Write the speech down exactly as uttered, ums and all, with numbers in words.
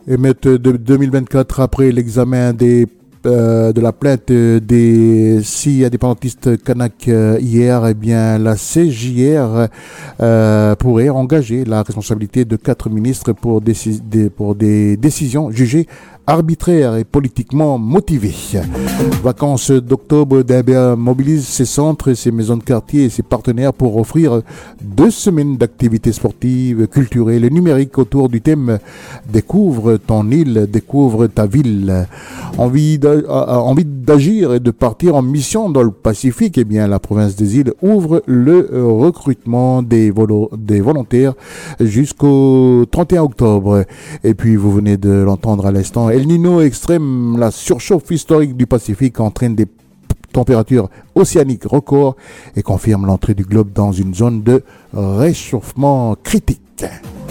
Émettre de deux mille vingt-quatre, après l'examen des Euh, de la plainte des six indépendantistes Kanak euh, hier, eh bien, la C J R euh, pourrait engager la responsabilité de quatre ministres pour, décis- des, pour des décisions jugées arbitraires et politiquement motivées. Vacances d'octobre, Daber mobilise ses centres, ses maisons de quartier et ses partenaires pour offrir deux semaines d'activités sportives, culturelles et numériques autour du thème Découvre ton île, découvre ta ville. Envie de a envie d'agir et de partir en mission dans le Pacifique, eh bien, la province des îles ouvre le recrutement des, volo- des volontaires jusqu'au trente et un octobre. Et puis, vous venez de l'entendre à l'instant, El Niño extrême, la surchauffe historique du Pacifique entraîne des températures océaniques records et confirme l'entrée du globe dans une zone de réchauffement critique.